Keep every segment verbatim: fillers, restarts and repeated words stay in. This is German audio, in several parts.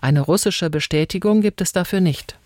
Eine russische Bestätigung gibt es dafür nicht.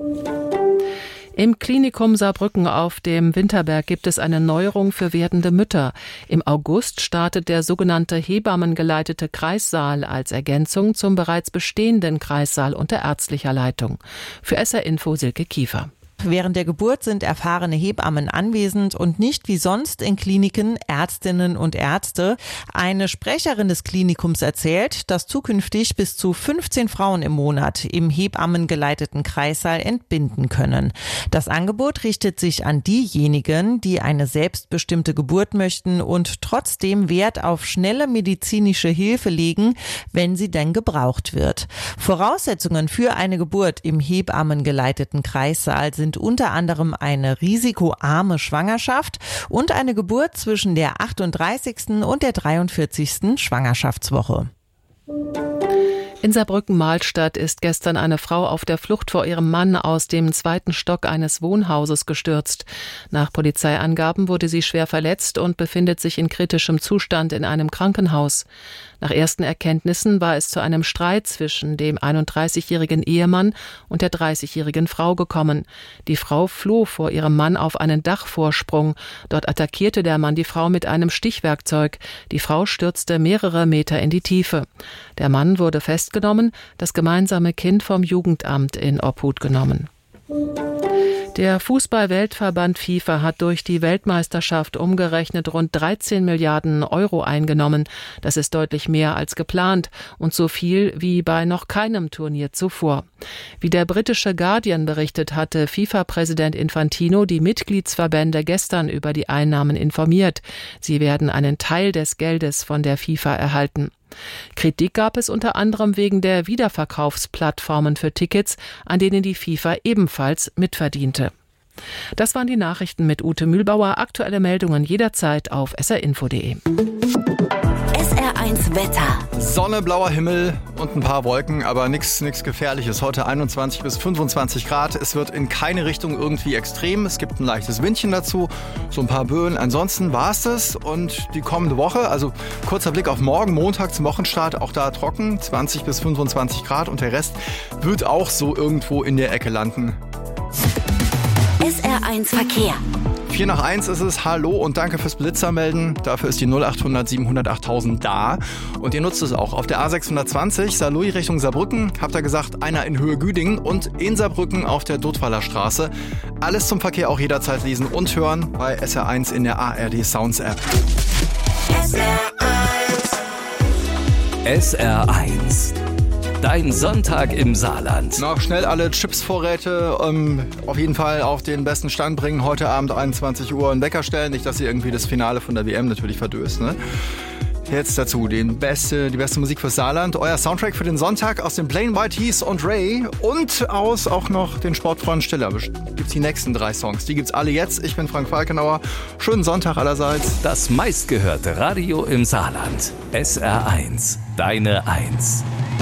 Im Klinikum Saarbrücken auf dem Winterberg gibt es eine Neuerung für werdende Mütter. Im August startet der sogenannte hebammengeleitete Kreissaal als Ergänzung zum bereits bestehenden Kreissaal unter ärztlicher Leitung. Für S R Info Silke Kiefer. Während der Geburt sind erfahrene Hebammen anwesend und nicht wie sonst in Kliniken Ärztinnen und Ärzte. Eine Sprecherin des Klinikums erzählt, dass zukünftig bis zu fünfzehn Frauen im Monat im hebammengeleiteten Kreissaal entbinden können. Das Angebot richtet sich an diejenigen, die eine selbstbestimmte Geburt möchten und trotzdem Wert auf schnelle medizinische Hilfe legen, wenn sie denn gebraucht wird. Voraussetzungen für eine Geburt im hebammengeleiteten Kreissaal sind unter anderem eine risikoarme Schwangerschaft und eine Geburt zwischen der achtunddreißigsten und der dreiundvierzigsten Schwangerschaftswoche. In Saarbrücken-Mahlstadt ist gestern eine Frau auf der Flucht vor ihrem Mann aus dem zweiten Stock eines Wohnhauses gestürzt. Nach Polizeiangaben wurde sie schwer verletzt und befindet sich in kritischem Zustand in einem Krankenhaus. Nach ersten Erkenntnissen war es zu einem Streit zwischen dem einunddreißigjährigen Ehemann und der dreißigjährigen Frau gekommen. Die Frau floh vor ihrem Mann auf einen Dachvorsprung. Dort attackierte der Mann die Frau mit einem Stichwerkzeug. Die Frau stürzte mehrere Meter in die Tiefe. Der Mann wurde festgenommen, das gemeinsame Kind vom Jugendamt in Obhut genommen. Der Fußball-Weltverband FIFA hat durch die Weltmeisterschaft umgerechnet rund dreizehn Milliarden Euro eingenommen. Das ist deutlich mehr als geplant und so viel wie bei noch keinem Turnier zuvor. Wie der britische Guardian berichtet, hatte FIFA-Präsident Infantino die Mitgliedsverbände gestern über die Einnahmen informiert. Sie werden einen Teil des Geldes von der FIFA erhalten. Kritik gab es unter anderem wegen der Wiederverkaufsplattformen für Tickets, an denen die FIFA ebenfalls mitverdiente. Das waren die Nachrichten mit Ute Mühlbauer. Aktuelle Meldungen jederzeit auf s r info punkt d e. S R eins Wetter. Sonne, blauer Himmel und ein paar Wolken, aber nichts nichts Gefährliches. Heute einundzwanzig bis fünfundzwanzig Grad. Es wird in keine Richtung irgendwie extrem. Es gibt ein leichtes Windchen dazu, so ein paar Böen. Ansonsten war es das und die kommende Woche, also kurzer Blick auf morgen, Montag zum Wochenstart, auch da trocken, zwanzig bis fünfundzwanzig Grad und der Rest wird auch so irgendwo in der Ecke landen. S R eins Verkehr. vier nach eins ist es. Hallo und danke fürs Blitzermelden. Dafür ist die null achthundert siebenhundertachttausend da. Und ihr nutzt es auch. Auf der A sechshundertzwanzig, Saarlouis Richtung Saarbrücken, habt ihr gesagt, einer in Höhe Güdingen und in Saarbrücken auf der Duttweiler Straße. Alles zum Verkehr auch jederzeit lesen und hören bei S R eins in der A R D Sounds App. S R eins. S R eins. Dein Sonntag im Saarland. Noch schnell alle Chipsvorräte ähm, auf jeden Fall auf den besten Stand bringen. Heute Abend einundzwanzig Uhr einen Wecker stellen. Nicht, dass ihr irgendwie das Finale von der W M natürlich verdöst, ne? Jetzt dazu den beste, die beste Musik fürs Saarland. Euer Soundtrack für den Sonntag aus den Plain White T's und Ray. Und aus auch noch den Sportfreund Stiller. Gibt's die nächsten drei Songs. Die gibt's alle jetzt. Ich bin Frank Falkenauer. Schönen Sonntag allerseits. Das meistgehörte Radio im Saarland. S R eins. Deine Eins.